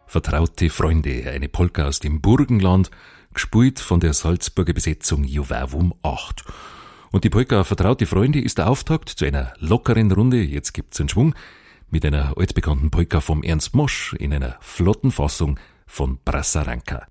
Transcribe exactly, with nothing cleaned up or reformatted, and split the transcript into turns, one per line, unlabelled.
Vertraute Freunde, eine Polka aus dem Burgenland, gespielt von der Salzburger Besetzung Juvavum acht. Und die Polka Vertraute Freunde ist der Auftakt zu einer lockeren Runde, jetzt gibt's einen Schwung, mit einer altbekannten Polka vom Ernst Mosch in einer flotten Fassung von Brassaranka.